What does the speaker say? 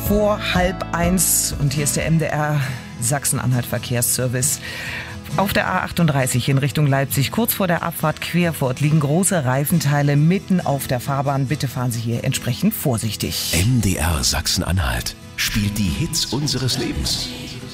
vor 12:30 und hier ist der MDR Sachsen-Anhalt Verkehrsservice. Auf der A38 in Richtung Leipzig, kurz vor der Abfahrt Querfurt, liegen große Reifenteile mitten auf der Fahrbahn. Bitte fahren Sie hier entsprechend vorsichtig. MDR Sachsen-Anhalt spielt die Hits unseres Lebens.